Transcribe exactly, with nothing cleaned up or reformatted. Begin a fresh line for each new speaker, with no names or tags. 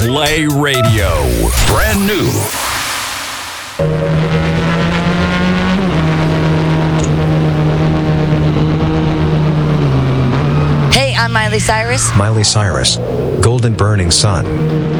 Play Radio. Brand new.
Hey, I'm Miley Cyrus.
Miley Cyrus. Golden Burning Sun.